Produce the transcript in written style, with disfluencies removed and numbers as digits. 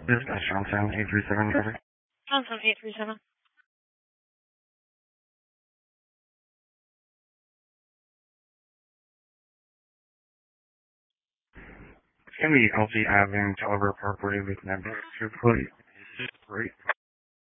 This is Johnstown 837 traffic. Johnson 837. It's going to be LG Avenue, Delaware Parkway with number 2.63.